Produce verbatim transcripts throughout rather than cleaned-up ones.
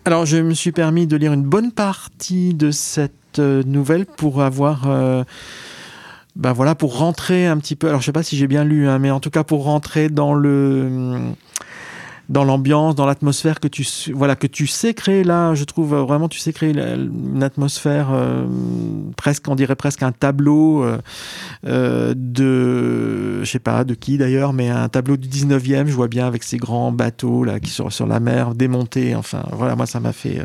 Alors, je me suis permis de lire une bonne partie de cette euh, nouvelle pour avoir... Euh, ben voilà, pour rentrer un petit peu... Alors, je ne sais pas si j'ai bien lu, hein, mais en tout cas, pour rentrer dans le... dans l'ambiance, dans l'atmosphère que tu, voilà, que tu sais créer. Là, je trouve vraiment, tu sais créer une atmosphère euh, presque, on dirait presque un tableau euh, de, je sais pas de qui d'ailleurs, mais un tableau du dix-neuvième, je vois bien avec ces grands bateaux là qui sont sur la mer, démontés. Enfin, voilà, moi ça m'a fait,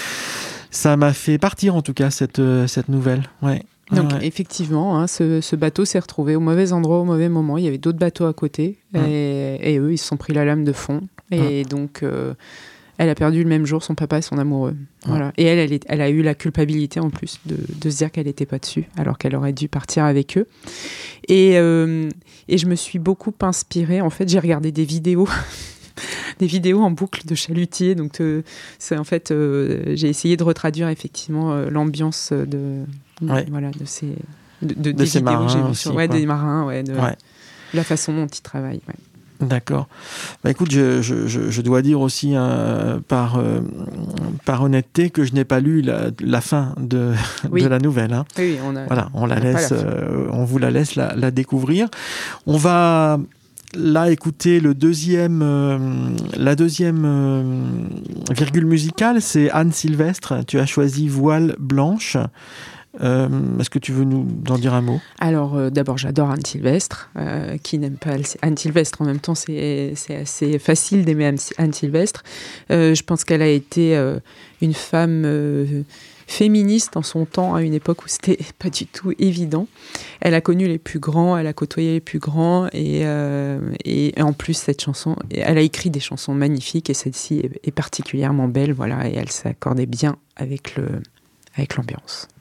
ça m'a fait partir en tout cas cette cette nouvelle. Ouais. Donc ouais. effectivement, hein, ce, ce bateau s'est retrouvé au mauvais endroit au mauvais moment. Il y avait d'autres bateaux à côté mmh. et, et eux, ils se sont pris la lame de fond. Et mmh. donc, euh, elle a perdu le même jour son papa et son amoureux. Mmh. Voilà. Et elle, elle, est, elle a eu la culpabilité en plus de, de se dire qu'elle n'était pas dessus, alors qu'elle aurait dû partir avec eux. Et, euh, et je me suis beaucoup inspirée. En fait, j'ai regardé des vidéos. des vidéos en boucle de chalutiers. Donc, euh, c'est, en fait, euh, j'ai essayé de retraduire effectivement euh, l'ambiance de... Ouais. Voilà, de ces, de, de, de des ces vidéos marins que j'ai vues aussi, sur ouais, des marins, ouais, de ouais. la façon dont ils travaillent. Ouais. D'accord. Bah, écoute, je, je, je dois dire aussi euh, par, euh, par honnêteté que je n'ai pas lu la, la fin de, oui. de la nouvelle. Hein. Oui, on a, voilà, on, la on, laisse, euh, on vous la laisse la, la découvrir. On va... Là, écoutez, le deuxième, euh, la deuxième euh, virgule musicale, c'est Anne Sylvestre. Tu as choisi Voile blanche. Euh, est-ce que tu veux nous en dire un mot ? Alors, euh, d'abord, j'adore Anne Sylvestre. Euh, qui n'aime pas Anne Sylvestre ? En même temps, c'est, c'est assez facile d'aimer Anne Sylvestre. Euh, je pense qu'elle a été euh, une femme... Euh, féministe en son temps, à une époque où c'était pas du tout évident. Elle a connu les plus grands, elle a côtoyé les plus grands, et, euh, et en plus, cette chanson, elle a écrit des chansons magnifiques, et celle-ci est, est particulièrement belle, voilà, et elle s'accordait bien avec, le, avec l'ambiance.